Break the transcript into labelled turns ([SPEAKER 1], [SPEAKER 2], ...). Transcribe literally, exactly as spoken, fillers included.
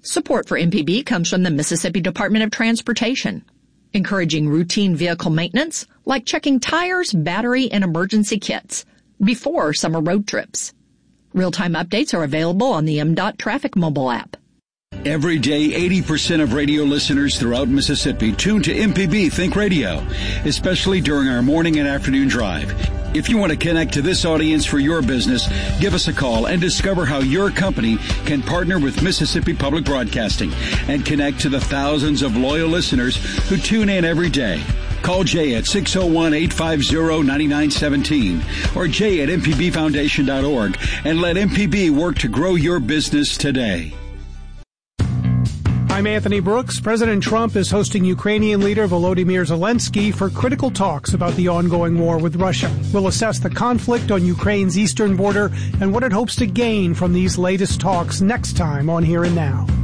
[SPEAKER 1] Support for M P B comes from the Mississippi Department of Transportation, encouraging routine vehicle maintenance like checking tires, battery, and emergency kits before summer road trips. Real-time updates are available on the M DOT Traffic mobile app.
[SPEAKER 2] Every day, eighty percent of radio listeners throughout Mississippi tune to M P B Think Radio, especially during our morning and afternoon drive. If you want to connect to this audience for your business, give us a call and discover how your company can partner with Mississippi Public Broadcasting and connect to the thousands of loyal listeners who tune in every day. Call Jay at six oh one, eight five oh, nine nine one seven or jay at m p b foundation dot org and let M P B work to grow your business today.
[SPEAKER 3] I'm Anthony Brooks. President Trump is hosting Ukrainian leader Volodymyr Zelensky for critical talks about the ongoing war with Russia. We'll assess the conflict on Ukraine's eastern border and what it hopes to gain from these latest talks next time on Here and Now.